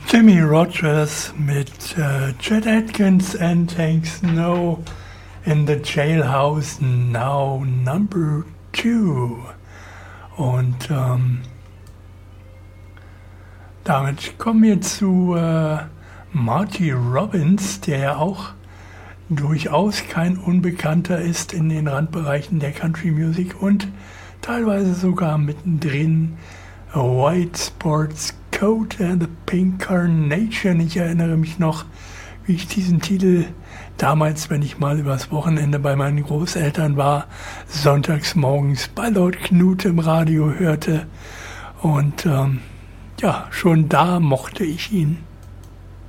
Jimmy Rogers mit Chet Atkins and Hank Snow in the Jailhouse Now Number 2. Und damit kommen wir zu Marty Robbins, der ja auch durchaus kein Unbekannter ist in den Randbereichen der Country Music und teilweise sogar mittendrin. White Sports Coat and the Pink Carnation. Ich erinnere mich noch, wie ich diesen Titel damals, wenn ich mal übers Wochenende bei meinen Großeltern war, sonntags morgens bei Lord Knut im Radio hörte. Und ja, schon da mochte ich ihn.